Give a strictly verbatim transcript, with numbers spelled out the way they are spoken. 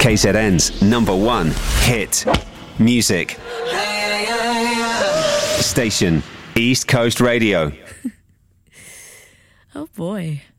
K Z N's number one hit music station, East Coast Radio. Oh boy.